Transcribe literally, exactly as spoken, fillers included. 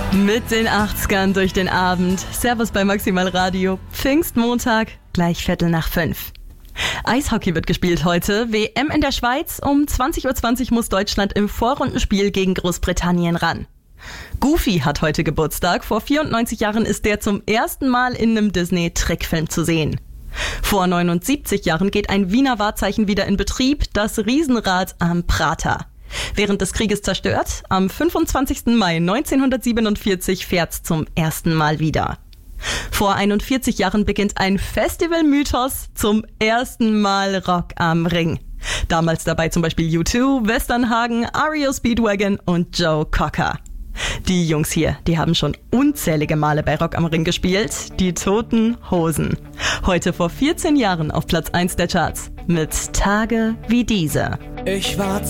Mit den achtzigern durch den Abend. Servus bei Maximal Radio. Pfingstmontag, gleich Viertel nach fünf. Eishockey wird gespielt heute. W M in der Schweiz. Um zwanzig Uhr zwanzig muss Deutschland im Vorrundenspiel gegen Großbritannien ran. Goofy hat heute Geburtstag. Vor vierundneunzig Jahren ist der zum ersten Mal in einem Disney-Trickfilm zu sehen. Vor neunundsiebzig Jahren geht ein Wiener Wahrzeichen wieder in Betrieb, das Riesenrad am Prater. Während des Krieges zerstört, am fünfundzwanzigsten Mai neunzehnhundertsiebenundvierzig fährt's zum ersten Mal wieder. Vor einundvierzig Jahren beginnt ein Festival-Mythos, zum ersten Mal Rock am Ring. Damals dabei zum Beispiel U zwei, Westernhagen, R E O Speedwagon und Joe Cocker. Die Jungs hier, die haben schon unzählige Male bei Rock am Ring gespielt, die Toten Hosen. Heute vor vierzehn Jahren auf Platz eins der Charts mit Tage wie diese. Ich war